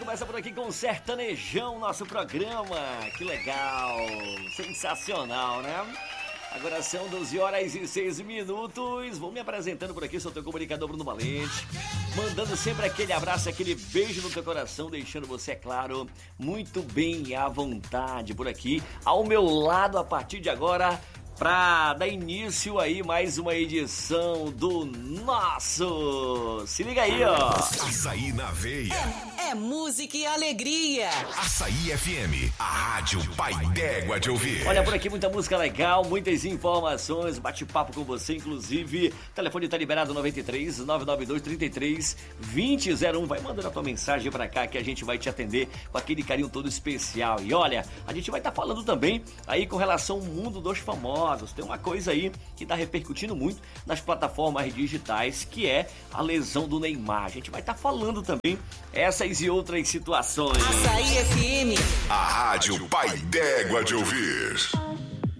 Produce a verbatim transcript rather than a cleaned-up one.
começa por aqui com o Sertanejão, nosso programa. Que legal, sensacional, né? Agora são doze horas e seis minutos. Vou me apresentando por aqui, sou teu comunicador Bruno Valente. Mandando sempre aquele abraço, aquele beijo no teu coração, deixando você, é claro, muito bem à vontade por aqui. Ao meu lado, a partir de agora, pra dar início aí mais uma edição do nosso... Se liga aí, ó. Açaí na veia. É, é música e alegria. Açaí F M, a rádio pai d'égua de ouvir. Olha, por aqui muita música legal, muitas informações, bate-papo com você, inclusive. O telefone tá liberado noventa e três, nove nove dois, trinta e três, vinte zero um. Vai mandando a tua mensagem pra cá que a gente vai te atender com aquele carinho todo especial. E olha, a gente vai estar tá falando também aí com relação ao mundo dos famosos. Tem uma coisa aí que está repercutindo muito nas plataformas digitais, que é a lesão do Neymar. A gente vai estar tá falando também essas e outras situações. Açaí F M, a rádio pai d'égua de ouvir.